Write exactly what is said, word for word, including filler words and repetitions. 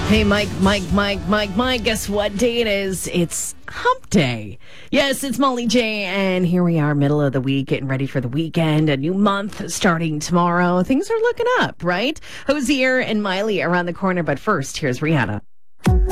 Hey, Mike, Mike, Mike, Mike, Mike, guess what day it is? It's hump day. Yes, it's Molly J, and here we are, middle of the week, getting ready for the weekend, a new month starting tomorrow. Things are looking up, right? Hosier and Miley around the corner, but first, here's Rihanna.